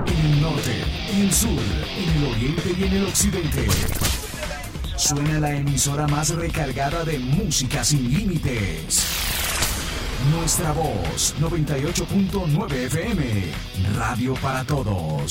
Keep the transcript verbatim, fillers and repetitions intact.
En el norte, en el sur, en el oriente y en el occidente. Suena la emisora más recargada de música sin límites. Nuestra voz, noventa y ocho punto nueve F M. Radio para todos.